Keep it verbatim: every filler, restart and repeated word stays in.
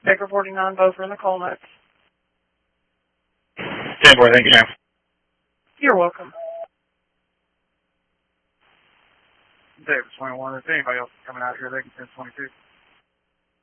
Baker forty-nine, both are in the call notes. ten four, thank you, ma'am. You're welcome. David twenty-one, if anybody else is coming out here, they can send twenty-two.